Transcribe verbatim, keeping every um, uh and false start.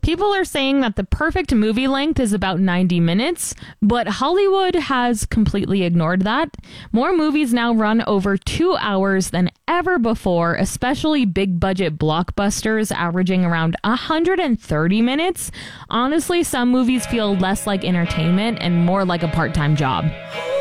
People are saying that the perfect movie length is about ninety minutes, but Hollywood has completely ignored that. More movies now run over two hours than ever before, especially big budget blockbusters averaging around one hundred thirty minutes. Honestly, some movies feel less like entertainment and more like a part-time job.